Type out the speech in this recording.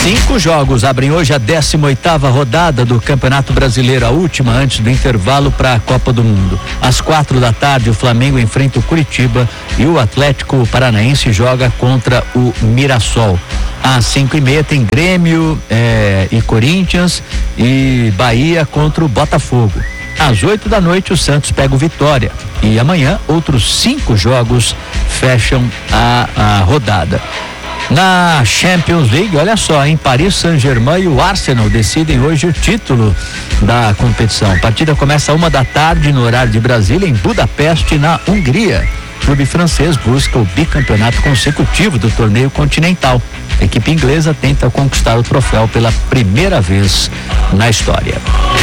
5 jogos abrem hoje a 18ª rodada do Campeonato Brasileiro, a última antes do intervalo para a Copa do Mundo. Às 4h, o Flamengo enfrenta o Curitiba e o Atlético Paranaense joga contra o Mirassol. Às 5h30 tem Grêmio e Corinthians e Bahia contra o Botafogo. Às 8h, o Santos pega o Vitória. E amanhã, outros 5 jogos fecham a rodada. Na Champions League, olha só, em Paris Saint-Germain e o Arsenal decidem hoje o título da competição. A partida começa 1h no horário de Brasília, em Budapeste, na Hungria. O clube francês busca o bicampeonato consecutivo do torneio continental. A equipe inglesa tenta conquistar o troféu pela primeira vez na história.